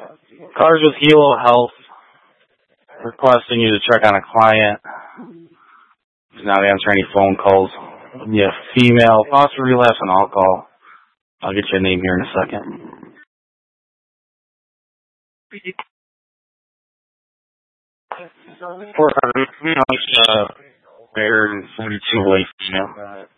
Cars with Helo Health requesting you to check on a client. He's not answering any phone calls. Yeah, female, possible relapse on alcohol. I'll get your name here in a second. 400, 42 late female.